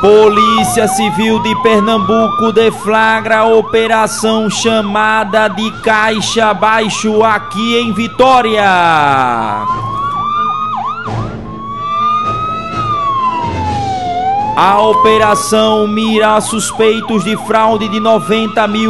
Polícia Civil de Pernambuco deflagra a operação chamada de Caixa Baixo aqui em Vitória. A operação mira suspeitos de fraude de 90 mil